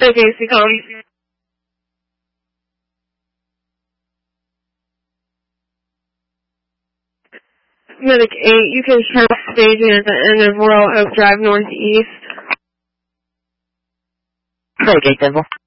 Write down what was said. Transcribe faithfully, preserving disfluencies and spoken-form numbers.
Okay, Seacom. Medic eight, you can start staging at the end of Royal Oak Drive Northeast. Medic eight, Denver.